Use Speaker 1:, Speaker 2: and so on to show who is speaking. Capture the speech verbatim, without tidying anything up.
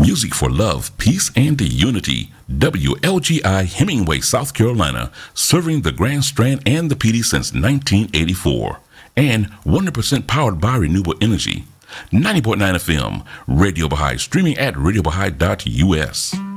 Speaker 1: Music for love, peace, and unity. W L G I Hemingway, South Carolina, serving the Grand Strand and the P D since nineteen eighty-four. And one hundred percent powered by renewable energy. ninety point nine F M, Radio Baha'i, streaming at radio baha'i dot U S.